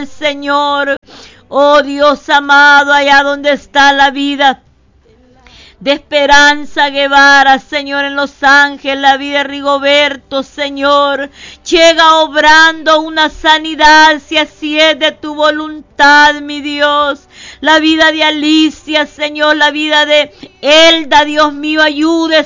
espiritual, Señor. Oh Dios amado, allá donde está la vida de Esperanza Guevara, Señor, en Los Ángeles, la vida de Rigoberto, Señor, llega obrando una sanidad, si así es de tu voluntad, mi Dios. La vida de Alicia, Señor, la vida de Elda, Dios mío, ayude,